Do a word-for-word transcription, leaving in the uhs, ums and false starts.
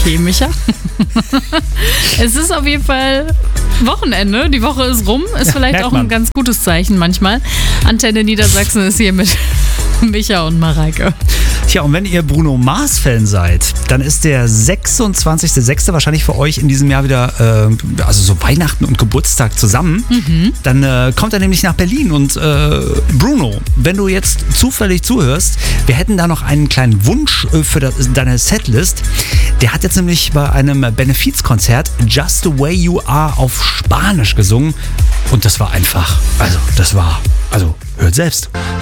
Okay, Micha. Es ist auf jeden Fall Wochenende. Die Woche ist rum. Ist Ja, vielleicht merkt auch man. ein ganz gutes Zeichen manchmal. Antenne Niedersachsen ist hier mit Micha und Mareike. Tja, und wenn ihr Bruno Mars-Fan seid, dann ist der sechsundzwanzigster sechste wahrscheinlich für euch in diesem Jahr wieder, äh, also so Weihnachten und Geburtstag zusammen. Mhm. Dann äh, kommt er nämlich nach Berlin und äh, Bruno, wenn du jetzt zufällig zuhörst, wir hätten da noch einen kleinen Wunsch äh, für das, deine Setlist. Der hat jetzt nämlich bei einem Benefizkonzert Just the Way You Are auf Spanisch gesungen und das war einfach, also das war, also hört selbst.